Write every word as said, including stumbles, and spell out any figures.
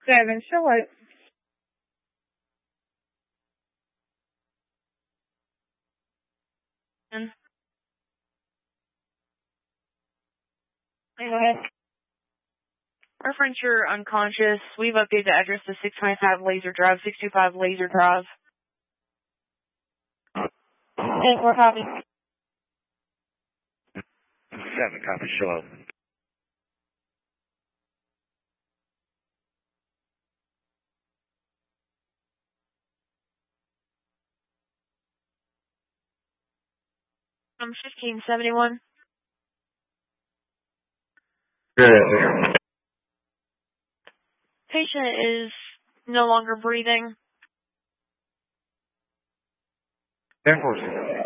Seven, show it. Go ahead. Reference, you're unconscious. We've updated the address to six twenty-five Laser Drive, six two five Laser Drive. And we're copy. Seven, copy, show up. I'm fifteen seventy-one. Good. Patient is no longer breathing. Air Force.